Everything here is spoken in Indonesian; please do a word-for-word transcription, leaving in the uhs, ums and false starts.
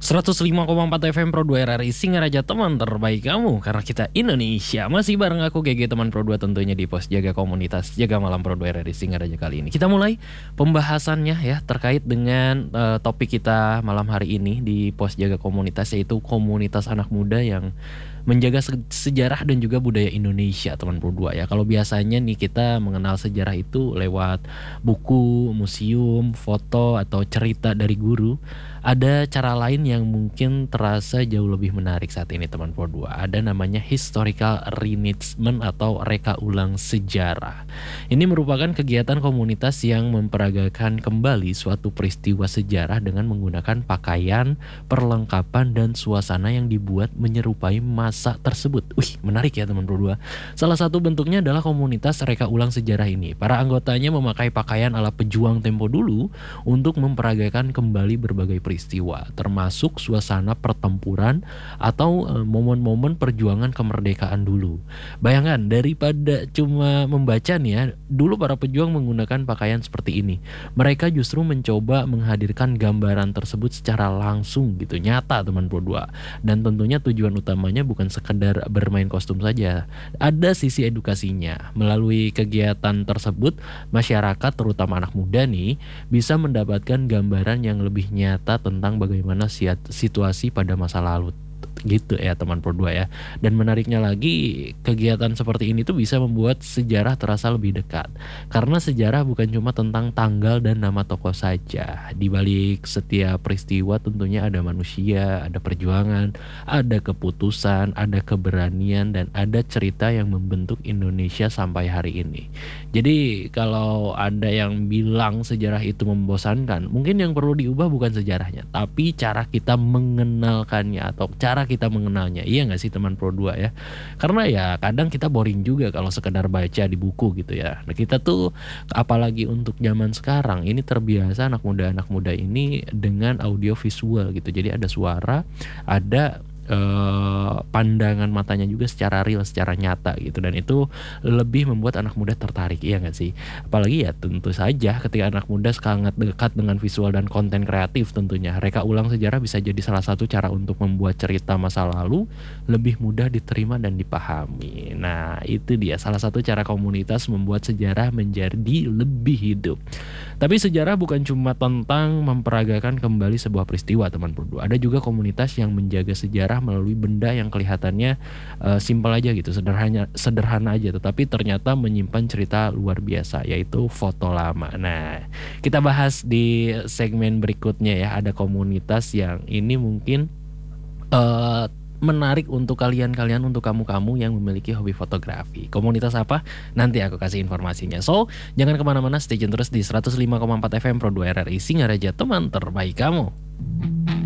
seratus lima koma empat F M Pro dua R R I Singaraja, teman terbaik kamu, karena kita Indonesia. Masih bareng aku G G teman Pro dua tentunya di pos jaga komunitas Jaga Malam Pro dua R R I Singaraja kali ini. Kita mulai pembahasannya ya terkait dengan uh, topik kita malam hari ini di pos jaga komunitas, yaitu komunitas anak muda yang menjaga sejarah dan juga budaya Indonesia, teman Pro dua ya. Kalau biasanya nih kita mengenal sejarah itu lewat buku, museum, foto atau cerita dari guru. Ada cara lain yang mungkin terasa jauh lebih menarik saat ini, teman Pro dua. Ada namanya historical reenactment atau reka ulang sejarah. Ini merupakan kegiatan komunitas yang memperagakan kembali suatu peristiwa sejarah dengan menggunakan pakaian, perlengkapan, dan suasana yang dibuat menyerupai masa tersebut. Wih, menarik ya teman Pro dua. Salah satu bentuknya adalah komunitas reka ulang sejarah ini. Para anggotanya memakai pakaian ala pejuang tempo dulu untuk memperagakan kembali berbagai peristiwa, termasuk suasana pertempuran atau e, momen-momen perjuangan kemerdekaan dulu. Bayangkan, daripada cuma membaca nih ya, dulu para pejuang menggunakan pakaian seperti ini. Mereka justru mencoba menghadirkan gambaran tersebut secara langsung gitu, nyata teman Pro dua. Dan tentunya tujuan utamanya bukan sekedar bermain kostum saja. Ada sisi edukasinya. Melalui kegiatan tersebut, masyarakat terutama anak muda nih bisa mendapatkan gambaran yang lebih nyata tentang bagaimana situasi pada masa lalu gitu ya teman Pro dua ya. Dan menariknya lagi, kegiatan seperti ini tuh bisa membuat sejarah terasa lebih dekat, karena sejarah bukan cuma tentang tanggal dan nama tokoh saja. Di balik setiap peristiwa tentunya ada manusia, ada perjuangan, ada keputusan, ada keberanian, dan ada cerita yang membentuk Indonesia sampai hari ini. Jadi kalau ada yang bilang sejarah itu membosankan, mungkin yang perlu diubah bukan sejarahnya, tapi cara kita mengenalkannya atau cara kita mengenalnya. Iya gak sih teman Pro dua ya? Karena ya kadang kita boring juga kalau sekedar baca di buku gitu ya. Nah kita tuh apalagi untuk zaman sekarang ini terbiasa anak muda-anak muda ini dengan audio visual gitu. Jadi ada suara, ada Uh, pandangan matanya juga secara real, secara nyata gitu, dan itu lebih membuat anak muda tertarik, iya gak sih? Apalagi ya tentu saja ketika anak muda sangat dekat dengan visual dan konten kreatif, tentunya reka ulang sejarah bisa jadi salah satu cara untuk membuat cerita masa lalu lebih mudah diterima dan dipahami. Nah itu dia salah satu cara komunitas membuat sejarah menjadi lebih hidup. Tapi sejarah bukan cuma tentang memperagakan kembali sebuah peristiwa, teman Pro dua. Ada juga komunitas yang menjaga sejarah melalui benda yang kelihatannya uh, simpel aja gitu, sederhana sederhana aja, tetapi ternyata menyimpan cerita luar biasa, yaitu foto lama. Nah, kita bahas di segmen berikutnya ya. Ada komunitas yang ini mungkin uh, menarik untuk kalian-kalian, untuk kamu-kamu yang memiliki hobi fotografi. Komunitas apa? Nanti aku kasih informasinya. So, jangan kemana-mana, stay tune terus di seratus lima koma empat F M Pro dua R R I Singaraja, teman terbaik kamu.